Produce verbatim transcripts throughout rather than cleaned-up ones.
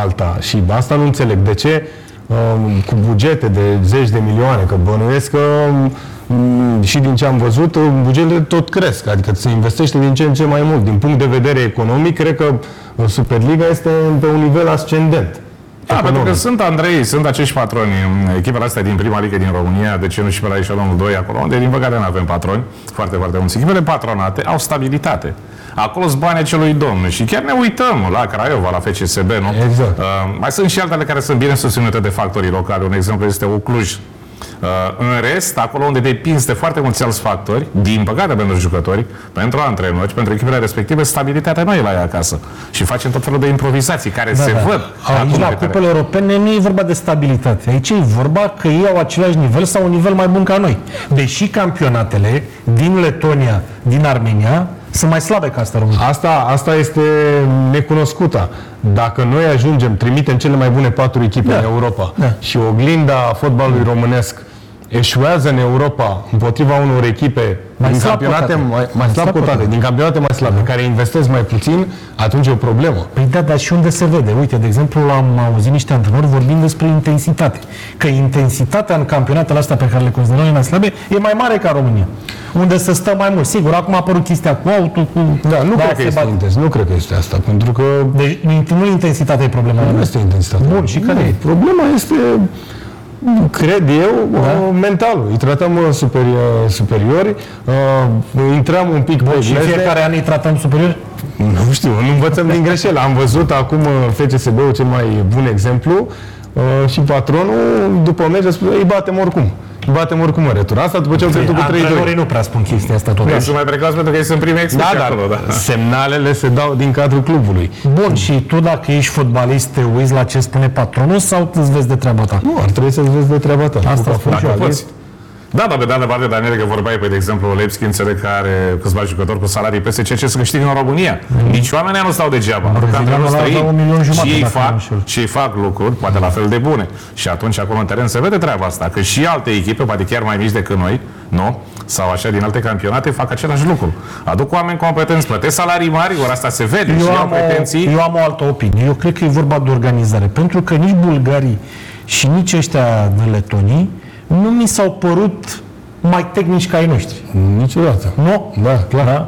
alta și asta nu înțeleg. De ce cu bugete de zeci de milioane, că bănuiesc că și din ce am văzut, bugetele tot cresc, adică se investește din ce în ce mai mult. Din punct de vedere economic, cred că Superliga este pe un nivel ascendent. Da, pentru că sunt, Andrei, sunt acești patroni, echipele astea din prima ligă din România, de ce nu și pe la Eșalonul doi acolo, unde din păcate nu avem patroni, foarte, foarte mulți. Echipele patronate au stabilitate. Acolo sunt banii acelui domn și chiar ne uităm la Craiova, la F C S B, nu? Exact. Uh, mai sunt și altele care sunt bine susținute de factorii locali. Un exemplu este Cluj. Uh, în rest, acolo unde depinzi de foarte mulți alți factori, din păcate pentru jucători, pentru antrenori, pentru echipele respective, stabilitatea nu e la ea acasă. Și facem tot felul de improvizații care da, se da. văd. Aici, la cupele europene, nu e vorba de stabilitate. Aici e vorba că ei au același nivel sau un nivel mai bun ca noi. Deși campionatele din Letonia, din Armenia, sunt mai slabe ca asta România. Asta, asta este necunoscută. Dacă noi ajungem, trimitem cele mai bune patru echipe da. în Europa da. și oglinda fotbalului românesc eșuează în Europa împotriva unor echipe mai din slab campionate cotate. mai, mai slab cotate, din campionate mai slabe, da. care investesc mai puțin, atunci e o problemă. Păi da, dar și unde se vede? Uite, de exemplu, am auzit niște antrenori vorbind despre intensitate. Că intensitatea în campionatele astea pe care le considerăm noi mai slabe e mai mare ca România. Unde se stă mai mult. Sigur, acum a apărut chestia cu autul, cu... Da, nu da, cred că este bat... intens. Nu cred că este asta, pentru că... Deci nu intensitatea e problema. Nu este intensitatea. Bun, și care e? Problema este... Cred eu, da? mentalul. Îi tratăm superi, superiori, uh, intrăm un pic pe și în fiecare an îi tratăm superiori? Nu știu, nu învățăm din greșeli. Am văzut acum F C S B-ul cel mai bun exemplu uh, și patronul, după meci, a spus, îi batem oricum. Îi batem oricum în retur. Asta după ce au trecut cu trei doi. Antrenorii nu prea spun chestia asta totuși. Ei sunt mai precauți pentru că ei sunt primii experți da, acolo. Da. Semnalele se dau din cadrul clubului. Bun, și tu dacă ești fotbalist te uiți la ce spune patronul sau îți vezi de treaba ta? Nu, ar trebui să-ți vezi de treaba ta. Asta spun și eu. Da, dar pe de altă parte, Daniel, că vorbeai, pe de exemplu, Levski înțeleg că are câțiva jucători cu salarii peste ceea ce se câștigă în România. Mm. Nici oamenii nu stau degeaba. Antrenorul străin și ei fac, și ei fac lucruri, poate la fel de bune. Și atunci acolo în teren se vede treaba asta, că și alte echipe, poate chiar mai mici decât noi, nu? Sau așa din alte campionate, fac același lucru. Aduc oameni competenți, plătesc salarii mari, ori asta se vede. Eu și am, au pretenții. eu am o altă opinie. Eu cred că e vorba de organizare. Pentru că nici bulgarii și nici ăștia de letonii nu mi s-au părut mai tehnici ca ai noștri. Niciodată. Nu? Da, clar. Da?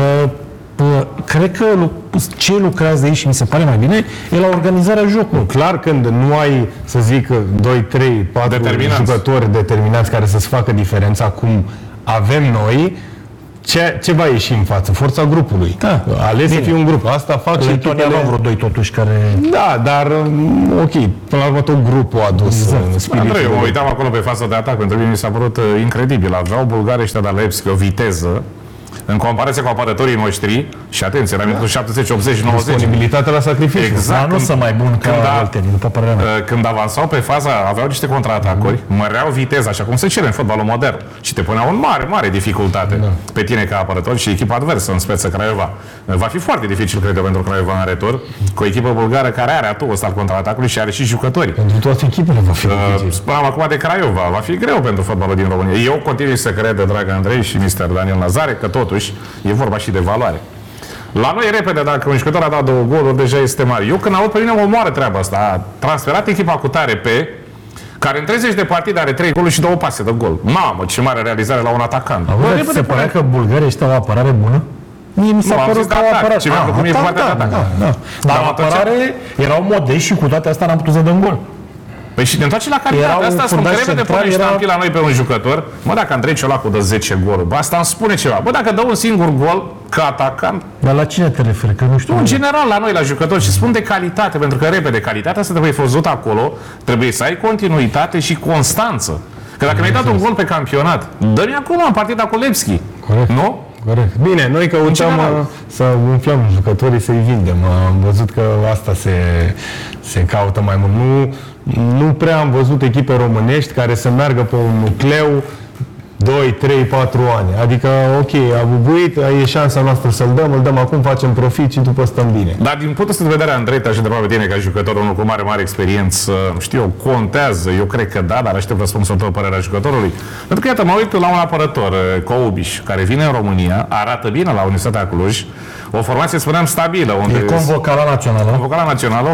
Da. Uh, cred că ce lucrează aici și mi se pare mai bine e la organizarea jocului. Clar, când nu ai, să zic, doi, trei, patru jucători determinați care să-ți facă diferența cum avem noi, ce, ce va ieși în față? Forța grupului. Da. Ales să fie un grup. Asta fac și Letonia echipele... vreo doi totuși care... Da, dar ok, până la urmă tot grupul a dus exact. spiritul. Andrei, eu mă uitam acolo pe fața de atac, pentru mine mi s-a părut uh, incredibil. Aveau bulgarii ăștia de la Levski o viteză în comparație cu apărătorii noștri și atenție, la minutul șaptezeci, optzeci, nouăzeci. Disponibilitatea la sacrificiu. Exact. Dar nu sunt mai bun ca Oltenii, după părerea mea. Când avansau pe faza, aveau niște contraatacuri, mm. măreau viteza, așa cum se cere în fotbalul modern. Și te puneau în mare, mare dificultate da. pe tine ca apărător și echipa adversă, în speță Craiova. Va fi foarte dificil, cred eu, pentru Craiova în retur, cu o echipă bulgară care are atul ăsta al contraatacului și are și jucători. Pentru toate echipele va fi dificil. Uh, spuneam acum de Craiova, va fi greu pentru fotbalul din România. Eu continui să cred, dragă Andrei și mister Daniel Nazare, că totuși e vorba și de valoare. La noi, repede, dacă un jucător a dat două goluri, deja este mare. Eu când aud pe mine, mă omoară treaba asta. A transferat echipa cu tare pe care în treizeci de partide are trei goluri și două pase de gol. Mamă, ce mare realizare la un atacant. Auzi, se părea că bulgarii ăștia au o apărare bună? Mie mi s-a părut că au apărare. Ce mi-a plăcut mie partea de atac. Dar la apărare erau modești și cu toate astea n-am putut să dăm gol. Păi și ne întoarce la calitate. Asta spun că repede pune ștampii la noi pe un jucător. Mă, dacă Andrei Ciolacu dă zece goluri, bă, asta îmi spune ceva. Bă, dacă dă un singur gol ca atacant... Dar la cine te referi? Că nu știu. În general, la noi, la jucători. Și spun de calitate, pentru că repede, calitatea asta trebuie văzută acolo, trebuie să ai continuitate și constanță. Că dacă mi-ai dat un gol pe campionat, dă-mi acum în partida cu Levski. Corect. Nu? Corect. Bine, noi căutăm să umflăm jucătorii, să-i vindem. Am văzut că asta se, se caută mai mult. Nu, nu prea am văzut echipe românești care să meargă pe un nucleu doi, trei, patru ani. Adică, ok, a bubuit, e șansa noastră să-l dăm, îl dăm acum, facem profit și după stăm bine. Dar din punctul de vedere, Andrei, te-aș întreba pe tine ca jucător, unul cu mare, mare experiență, știu eu, contează, eu cred că da, dar aștept răspunsul tău, părerea jucătorului. Pentru că, iată, mă uit la un apărător, Coubiș, care vine în România, arată bine la Universitatea Cluj, o formație, spuneam, stabilă. Unde e convocat la națională. Convocat la națională, o